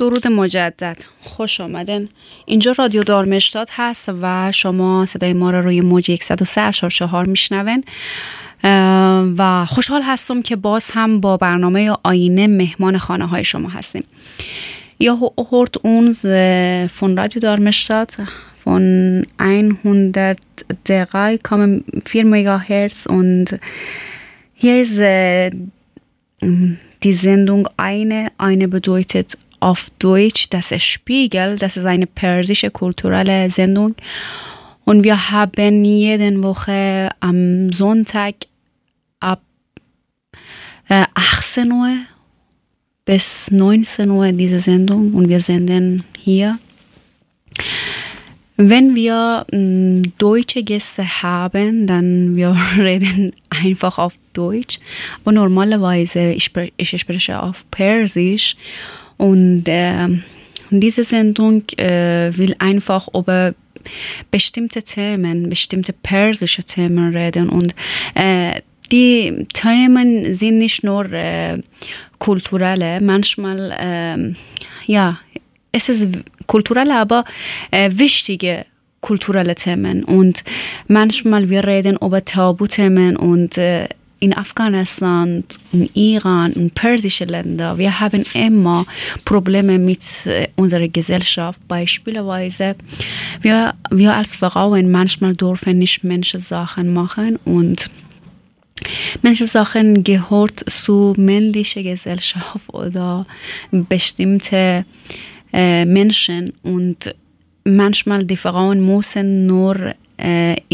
درود مجدد، خوش آمدن. اینجا رادیو دارمشتاد هست و شما صدای ما را روی موج 103.4 میشنون و خوشحال هستم که باز هم با برنامه آینه مهمان خانه های شما هستیم. Ja, hört uns von Radio Darmstadt von 103,4 MHz und hier ist die Sendung eine bedeutet auf Deutsch, das ist Spiegel, das ist eine persische kulturelle Sendung und wir haben jede Woche am Sonntag ab 18 Uhr bis 19 Uhr diese Sendung und wir senden hier. Wenn wir deutsche Gäste haben, dann wir reden einfach auf Deutsch. Aber normalerweise ich spreche auf Persisch und diese Sendung will einfach über bestimmte Themen, bestimmte persische Themen reden und die Themen sind nicht nur kulturelle, manchmal, es ist kulturelle, aber wichtige kulturelle Themen und manchmal wir reden über Tabuthemen und in Afghanistan, in Iran, in persische Länder, wir haben immer Probleme mit unserer Gesellschaft. Beispielsweise, wir als Frauen manchmal dürfen nicht manche Sachen machen und manche Sachen gehört zu männlicher Gesellschaft oder bestimmte Menschen und manchmal die Frauen müssen nur